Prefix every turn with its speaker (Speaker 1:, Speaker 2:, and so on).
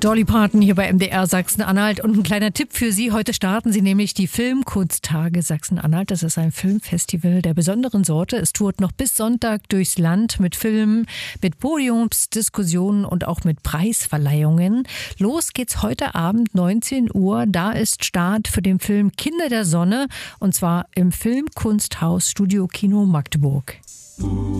Speaker 1: Dolly Parton hier bei MDR Sachsen-Anhalt. Und ein kleiner Tipp für Sie. Heute starten Sie nämlich die Filmkunsttage Sachsen-Anhalt. Das ist ein Filmfestival der besonderen Sorte. Es tourt noch bis Sonntag durchs Land mit Filmen, mit Podiumsdiskussionen und auch mit Preisverleihungen. Los geht's heute Abend 19 Uhr. Da ist Start für den Film Kinder der Sonne. Und zwar im Filmkunsthaus Studio Kino Magdeburg.